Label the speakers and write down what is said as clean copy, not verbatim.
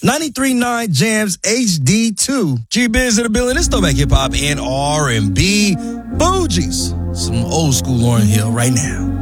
Speaker 1: 93.9 Jams HD2. G-Biz in the building. It's throwback hip-hop and R&B. Bougies. Some old school Lauryn Hill right now.